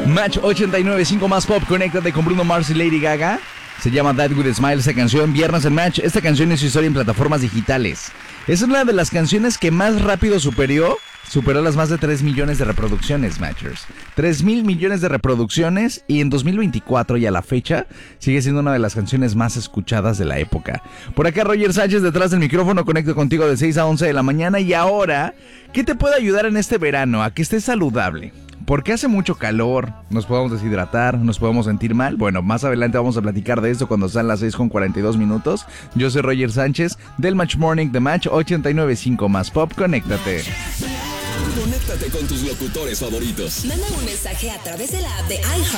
Match 89.5 más pop, conéctate con Bruno Mars y Lady Gaga. Se llama That With a Smile esta canción, viernes en Match. Esta canción es su historia en plataformas digitales. Es una de las canciones que más rápido superó las más de 3 millones de reproducciones, Matchers. 3,000 millones de reproducciones y en 2024 y a la fecha sigue siendo una de las canciones más escuchadas de la época. Por acá Roger Sánchez detrás del micrófono, conecto contigo de 6 a 11 de la mañana. Y ahora, ¿qué te puede ayudar en este verano a que estés saludable? Porque hace mucho calor, nos podemos deshidratar, nos podemos sentir mal. Bueno, más adelante vamos a platicar de esto cuando sean las 6:42. Yo soy Roger Sánchez del Match Morning de Match 89.5 más pop. Conéctate. Conéctate con tus locutores favoritos. Manda un mensaje a través de la app de iHeart